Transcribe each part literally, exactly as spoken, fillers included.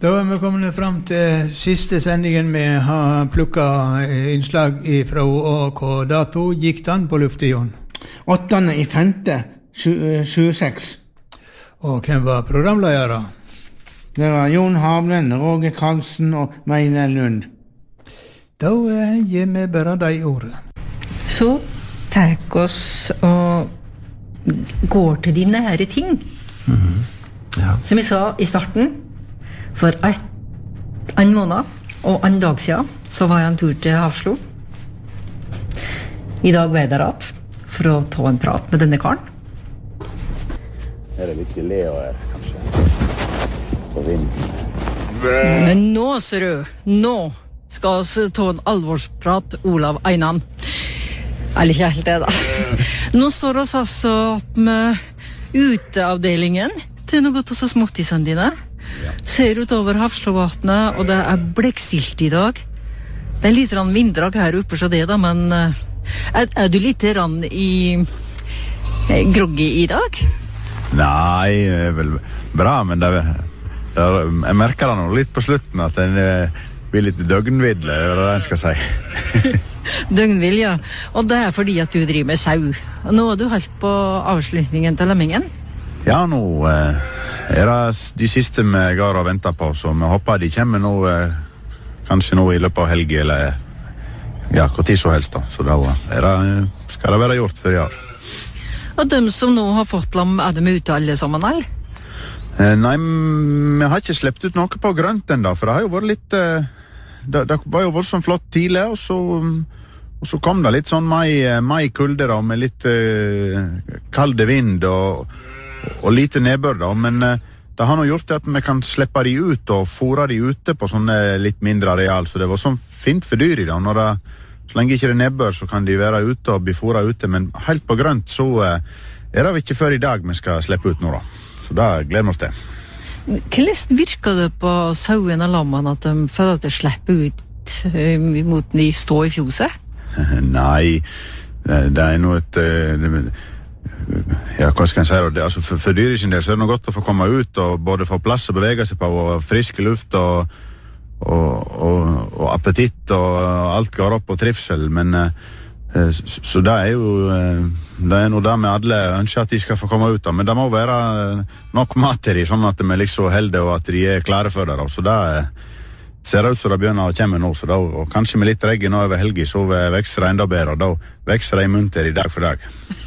Da er vi kommet frem til siste sendingen vi har plukket innslag fra A K Dato. Gikk den på luftet, Jon? åttende i femte, tjueseks. Og hvem var programledere? Det var Jon Havlen, Roger Karlsen og Meine Lund. Da gir vi bare de ordet. Så takk oss og går til de nære ting. Mm-hmm. Ja. Som jeg sa i starten, for et, en måned og en dag siden så var jeg en tur til Hafslo. I dag var jeg der at for å ta en prat med denne karen. Er det litt Leo her, kanskje? På vinden. Men nå, ser du, nå skal vi ta en alvorsprat, Olav Einan. Eller ikke helt det, da. Nå står vi altså med uteavdelingen til noe av så småttisene dine. Ja. Ser utover Hafslovatnet, og det er blekkstilt i dag. Det er litt vinddrag her oppe, så det da, men er, er du litt rann i eh, groggy i dag? Nei, det er vel bra, men det er, det er, jeg merker det nå litt på slutten at den blir litt døgnvidd, eller hva jeg skal si. Døgnvill, ja. Og det er fordi at du driver med sau. Og nå har du holdt på avslutningen til lemmingen. Ja, nå eh, er det de siste vi går og venter på, så vi håper de kommer nå, eh, kanskje nå i løpet av helgen, eller ja, hvor tid så helst da. Så da er det, skal det være gjort før i år. Og de som nå har fått lam, er de ute alle sammen, eller? Eh, nei, vi har ikke slept ut noe på grønt enda, for det har jo vært litt... Eh, det, det var jo voldsomt flott tidlig, og så... Og så kom det litt sånn mai, mai kulde da, med litt eh, kalde vind og, og lite nedbør da, men eh, det har nå gjort at vi kan slippe de ut og fôre de ute på sånne litt mindre areal, så det var sånn fint for dyr i da. Når det, så lenge ikke det nedbør, så kan de være ute og bli fôret ute, men helt på grønt så eh, er det ikke før i dag vi skal slippe ut nå da. Så da gleder vi oss til. Hvordan virker det på sauen og lammene at de føler at de slipper ut uh, mot de står i fjoset? Nei, det er noe et... Ja, hva skal jeg si da? Det, altså, for, for dyret sin del så er det noe godt å få komme ut og både få plass å bevege seg på og frisk luft og, og, og, og appetitt og alt går opp og trivsel, men så, så det er jo det er noe der med alle ønsker at de skal få komme ut da, men det må være nok mat til de, sånn at de er liksom heldige og at de er klare for det da, så det er ser ut som det begynner å komme nå, så da, og kanskje med litt regn nå over helgen, så vekster det enda bedre, og da vekster det i munter i dag for dag.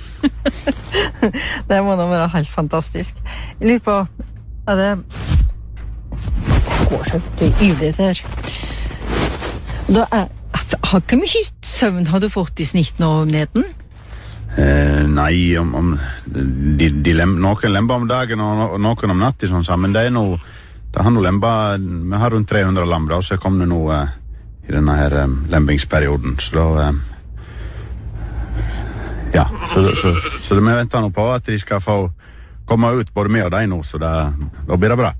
Det må da være helt fantastisk. Jeg lurer på, er det... Går så ydelig her. Da er... Har ikke mye søvn har du fått i snitt nå om neden? Eh, nei, om, om de, de lem, noen lemper om dagen og noen om natt i sånn sammen, det er noe... Det har noe lemba, vi har rundt tre hundre lam da, så kom det nå uh, i denne her um, lembingsperioden, så da, um, ja, så, så, så det vi venter nå på at de skal få komme ut både med og deg nå, så det, da blir det bra.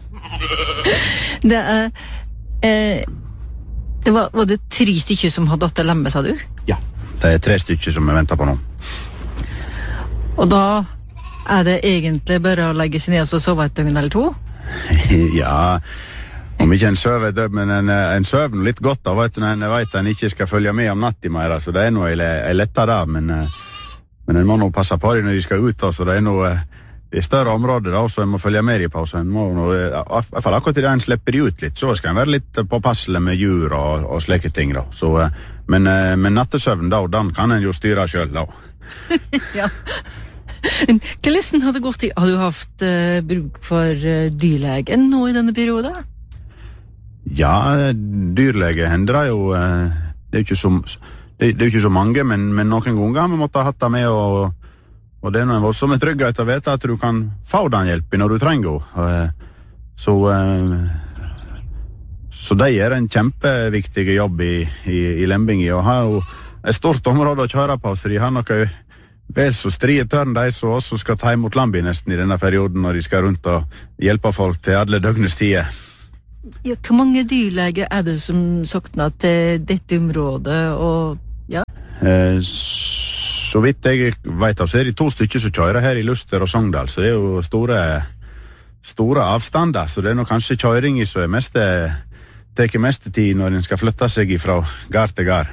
Det er, eh, det var, var det tre stykker som hadde datt lemme, sa du? Ja, det er tre stykker som vi venter på nå. Og da er det egentlig bare å legge seg ned og sove et døgn eller to? Ja, om ikke en søver død, men en, en søver noe litt godt da, vet du, når en vet en ikke skal følge med om natt i mer, så det er noe jeg letter da, men, men en må nå passe på dem når de skal ut, så det er noe det er større områder da, så en må følge med i på, så en må nå, i hvert fall akkurat i det en slipper de ut litt, så skal en være litt påpasselig med djur og, og slike ting da, så, men, men nattesøvn da, den kan en jo styre selv da. Ja. Hvordan har det gått i? Har du haft uh, bruk for uh, dyrlegen nå i denne perioden? Ja, dyrlege hender det jo uh, det er jo ikke så, det, det er jo ikke så mange, men, men noen ganger har vi måttet ha hatt det med og, og det er noen voldsomme trygghet å vite at du kan få den hjelpen når du trenger uh, så uh, så det er en kjempeviktig jobb i, i, i lembing og har jo et stort område å kjøre på, så de har noe vel så strie tørn de som også skal ta imot lambi nesten i denne perioden når de skal rundt og hjelpe folk til alle døgnets tider. Ja, hvor mange dyrleger er det som sokner til dette området? Og, ja? Eh, så vidt jeg vet av, så er det to stykker som kjører her i Luster og Sogndal, så det er jo store, store avstander, så det er nok kanskje kjøring i som er mest teker mest tid når en skal flytte seg fra gard til gard.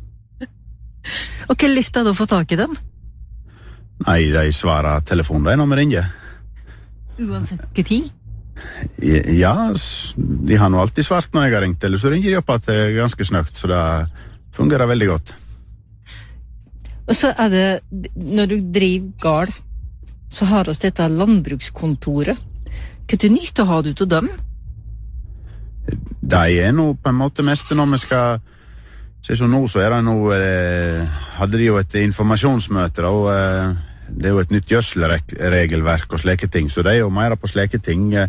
Og hva lett er det å få tak i dem? Nei, de svarer telefonen de når vi ringer. Uansett hva tid? Ja, de har nå alltid svart når jeg har ringt, eller så ringer de opp at det er ganske snøkt, så det fungerer veldig godt. Og så er det, når du driver gard, så har oss dette landbrukskontoret. Hva til nytte har du til dem? Det er nå på en måte mest når vi skal se så nå, så er det nå eh, hadde de jo et informasjonsmøte og eh, det er jo et nytt gjødselregelverk og slike ting, så det er jo mer på slike ting eh,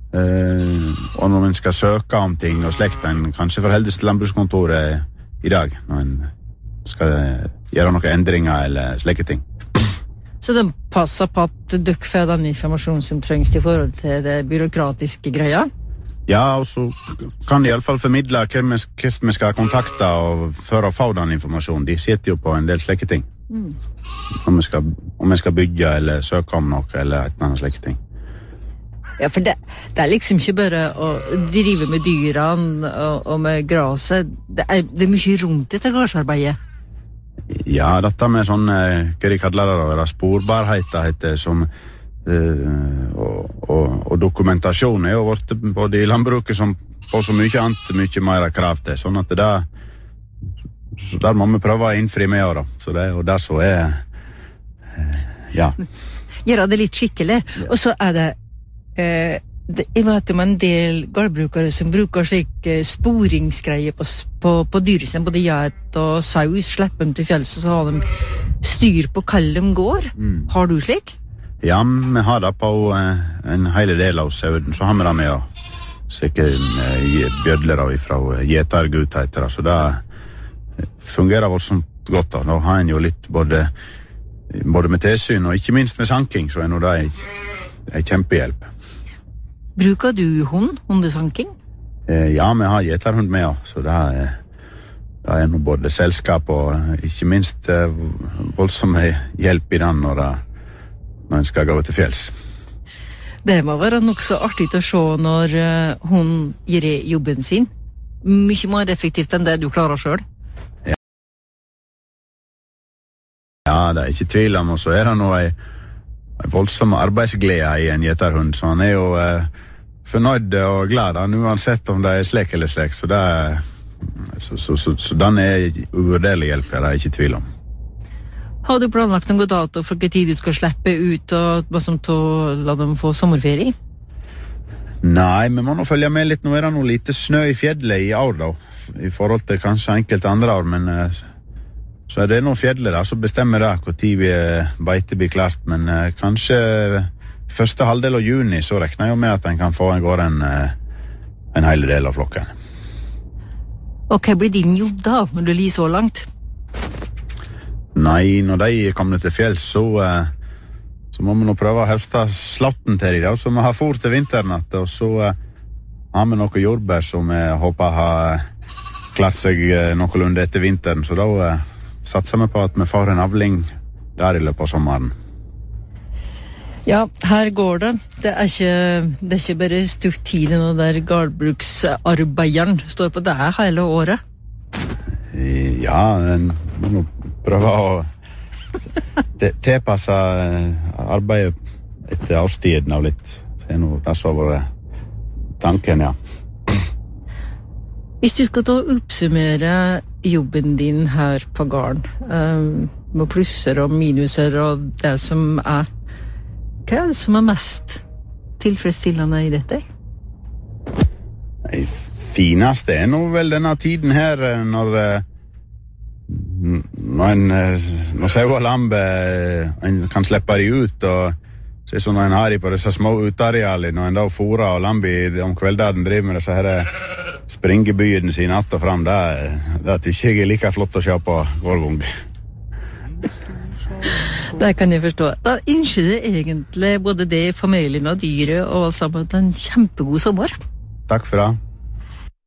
og når man skal søke om ting og slikt, en kanskje forheldes til landbrukskontoret i dag når man skal gjøre noen endringer eller slike ting. Så de passer på at dere får den informasjonen som trengs i forhold til det byråkratiske greia? Ja, og så kan de i alle fall formidle hvem vi skal kontakte og for å få den informasjonen. De sitter jo på en del slike ting. Mm. Om, vi skal, om vi skal bygge eller søke om noe eller et eller annet slike ting. Ja, for det, det er liksom ikke bare å drive med dyrene og, og med graset. Det er, det er mye rundt dette gardsarbeidet. Ja, dette med sånn, hva de kaller det, det sporbarheter heter, som, uh, og, og, og dokumentasjon er jo vårt, både i landbruket som på så mye annet, mye mer krav til, sånn at det der, så der må vi prøve å innfri med år, da. Så det er jo der så er, uh, ja. Gjør det litt skikkelig, og så er det, uh, det jeg vet om en del gårdbrukere som bruker slik uh, sporingsgreier på, på, på dyr sin, både geit og saus, slipper dem til fjells, og så har de styr på hva de går. Mm. Har du slik? Ja, vi har det på uh, en hele del av sauden, så har vi det med å sikkert uh, bjødler fra gjetergut heter det, så det fungerer voldsomt godt da. Da har en jo litt både, både med tilsyn og ikke minst med sanking, så er nå det en kjempehjelp. Bruker du hund, hundesanking? Eh, ja, vi har gjeterhund med, ja. Så det er, det er noe både selskap og ikke minst eh, voldsom hjelp i den når, når en skal gå til fjells. Det må være nok så artig å se når uh, hun gjør jobben sin. Mye mer effektivt enn det du klarer selv. Ja, ja det er ikke tvil om, og så er det noe en voldsom arbeidsglede i en gjeterhund, så han er jo eh, fornøyd og glad han, uansett om det er slik eller slik, så, det er, så, så, så, så den er uvurderlig hjelp, det er ikke tvil om. Har du planlagt noen dato for hva tid du skal slippe ut og liksom til å la dem få sommerferie? Nei, vi må nå følge med litt. Nå er det noe lite snø i fjellet i år da, i forhold til kanskje enkelte andre år, men eh, så er det noen fjellet der, så bestemmer det hvor tid vi beite blir klart, men eh, kanskje første halvdel av juni så regner jeg med at en kan få en går en, en hele del av flokken. Og hva blir din jobb da, når du ligger så langt? Nei, når de kommer til fjell, så, eh, så må vi nå prøve å høste slatten til dem, så vi har fôr til vinteren, og så eh, har vi noe jordbær som vi håper har klart seg eh, noenlunde etter vinteren, så da eh, satser vi på at vi får en avling der i løpet av sommeren. Ja, her går det. Det er ikke, det er ikke bare stutt tid når der gårdbruksarbeideren står på det hele året. Ja, en må prøve å tilpasse arbeidet etter årstiden av litt. Det er noe der så var tanken, ja. Hvis du skal ta og oppsummere jobben din her på gården, um, med plusser og minuser og det som er, hva er det som er mest tilfredsstillende i dette? Det fineste er nå vel denne tiden her, når, når en når sau og lampe en kan slippe de ut, og se sånn når en har de på disse små utarealene, når en da fôrer og lampe om kvelden driver med disse her springebyen sine att og fram, det, det tykker jeg er like flott å se på hver gang. Det kan jeg forstå. Da ønsker jeg egentlig både det, familien og dyret og sammen en kjempegod sommer. Takk for det.